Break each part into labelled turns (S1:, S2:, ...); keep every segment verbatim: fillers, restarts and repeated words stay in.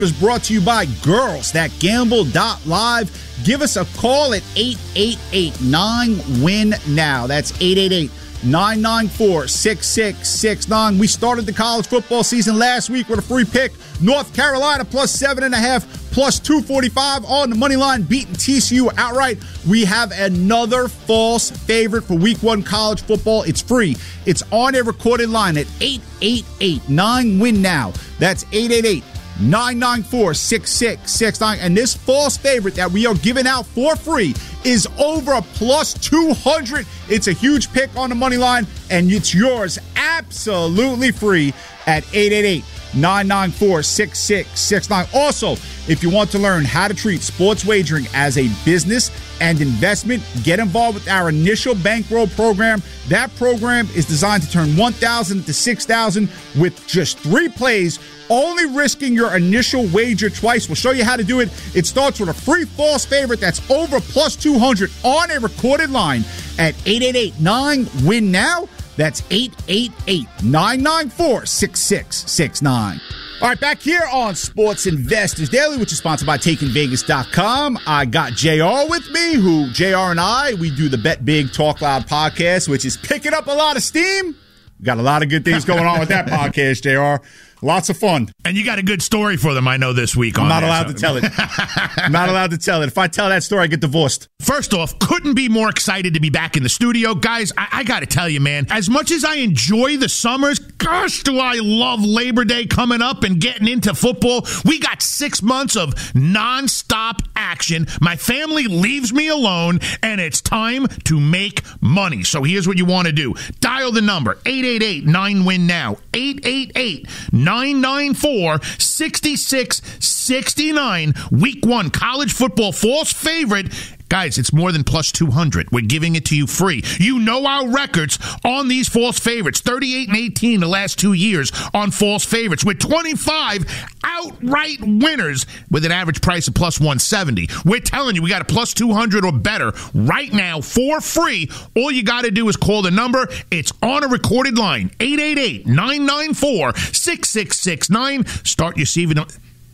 S1: is brought to you by Girls That Gamble dot live. Give us a call at eight eight eight nine win now. That's eight eight eight nine nine four six six six nine. We started the college football season last week with a free pick. North Carolina plus seven and a half, plus two forty-five on the money line, beating T C U outright. We have another false favorite for week one college football. It's free. It's on a recorded line at eight eight eight nine win now. That's eight eight eight nine nine four six six six nine. And this false favorite that we are giving out for free is over a plus two hundred. It's a huge pick on the money line, and it's yours absolutely free at eight eight eight nine nine four six six six nine. Also, if you want to learn how to treat sports wagering as a business and investment, get involved with our initial bankroll program. That program is designed to turn one thousand dollars to six thousand dollars with just three plays, only risking your initial wager twice. We'll show you how to do it. It starts with a free false favorite that's over plus two hundred on a recorded line at eight eight eight nine win now. That's eight eight eight nine nine four six six six nine. All right, back here on Sports Investors Daily, which is sponsored by Taking Vegas dot com. I got J R with me, who J R and I, we do the Bet Big Talk Loud podcast, which is picking up a lot of steam. We got a lot of good things going on with that podcast, J R. Lots of fun.
S2: And you got a good story for them, I know, this week.
S1: I'm
S2: on
S1: not
S2: that,
S1: allowed
S2: so.
S1: to tell it. I'm not allowed to tell it. If I tell that story, I get divorced.
S2: First off, couldn't be more excited to be back in the studio. Guys, I, I got to tell you, man, as much as I enjoy the summers, gosh, do I love Labor Day coming up and getting into football. We got six months of nonstop action. My family leaves me alone, and it's time to make money. So here's what you want to do. Dial the number, eight eight eight nine win now, eight eight eight nine nine four six six six nine. Week one college football false favorite. Guys, it's more than plus two hundred. We're giving it to you free. You know our records on these false favorites. thirty-eight and eighteen the last two years on false favorites, with twenty-five outright winners with an average price of plus one seventy. We're telling you, we got a plus two hundred or better right now for free. All you got to do is call the number. It's on a recorded line, eight eight eight nine nine four six six six nine. Start your season.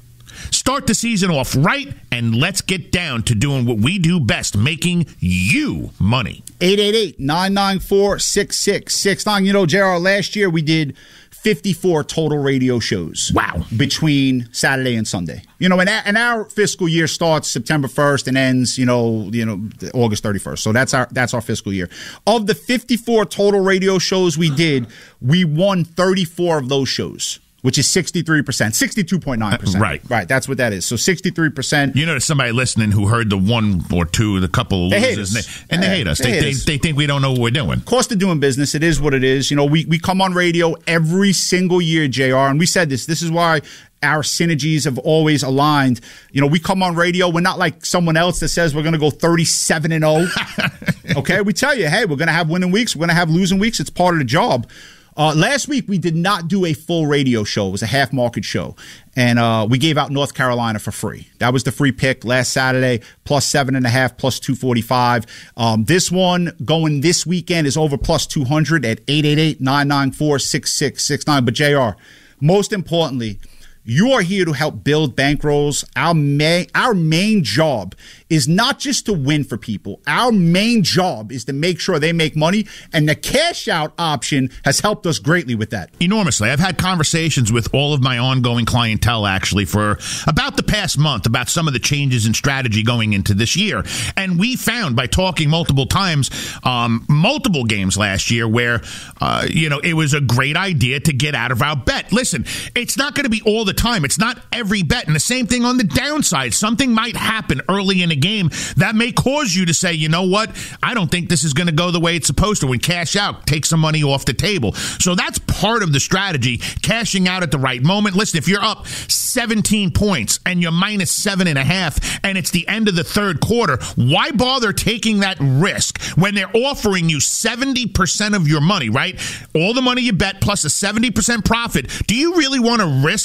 S2: Start the season off right, and let's get down to doing what we do best, making you money.
S1: eight eight eight nine nine four six six six nine. You know, J R, last year we did fifty-four total radio shows.
S2: Wow.
S1: Between Saturday and Sunday. You know, and, and our fiscal year starts September first and ends, you know, you know, August thirty-first. So that's our that's our fiscal year. Of the fifty-four total radio shows we did, we won thirty-four of those shows, which is sixty-three percent, sixty-two point nine percent.
S2: Right.
S1: Right, that's what that is. So sixty-three percent.
S2: You know, there's somebody listening who heard the one or two, the couple of
S1: They hate
S2: losers,
S1: us.
S2: and they, and they
S1: Yeah,
S2: hate us.
S1: they
S2: They,
S1: hate
S2: they,
S1: us.
S2: they think we don't know what we're doing.
S1: Cost of doing business, it is what it is. You know, we, we come on radio every single year, J R, and we said this. This is why our synergies have always aligned. You know, we come on radio. We're not like someone else that says we're going to go thirty-seven and oh. Okay? We tell you, hey, we're going to have winning weeks. We're going to have losing weeks. It's part of the job. Uh, last week, we did not do a full radio show. It was a half-market show. And uh, we gave out North Carolina for free. That was the free pick last Saturday, plus seven and a half, plus two forty-five. Um, this one going this weekend is over plus two hundred at eight eight eight nine nine four six six six nine. But, J R, most importantly, you are here to help build bankrolls. Our main, our main job is not just to win for people. Our main job is to make sure they make money, and the cash out option has helped us greatly with that.
S2: Enormously. I've had conversations with all of my ongoing clientele, actually, for about the past month about some of the changes in strategy going into this year. And we found, by talking multiple times, um, multiple games last year where, uh, you know, it was a great idea to get out of our bet. Listen, it's not going to be all the time. It's not every bet. And the same thing on the downside. Something might happen early in a game that may cause you to say, you know what, I don't think this is going to go the way it's supposed to, and cash out, take some money off the table. So that's part of the strategy, cashing out at the right moment. Listen, if you're up seventeen points and you're minus seven and a half and it's the end of the third quarter, why bother taking that risk when they're offering you seventy percent of your money, right? All the money you bet plus a seventy percent profit. Do you really want to risk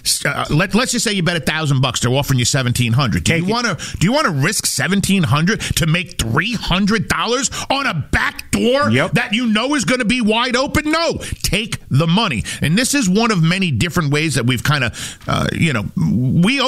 S2: Uh, let, let's just say you bet a thousand bucks. They're offering you seventeen hundred. Do
S1: Take
S2: you want to? Do you want to risk seventeen hundred to make three hundred dollars on a back door
S1: yep.
S2: that you know is going to be wide open? No, take the money. And this is one of many different ways that we've kind of, uh, you know, we